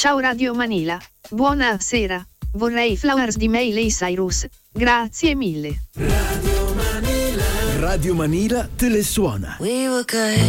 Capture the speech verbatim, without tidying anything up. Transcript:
Ciao Radio Manila, buonasera, vorrei Flowers di Miley Cyrus, grazie mille. Radio Manila te le suona. We were good.